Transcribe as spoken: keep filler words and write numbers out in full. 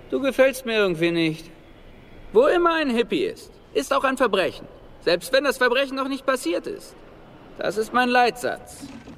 Du gefällst mir irgendwie nicht. Wo immer ein Hippie ist, ist auch ein Verbrechen. Selbst wenn das Verbrechen noch nicht passiert ist. Das ist mein Leitsatz.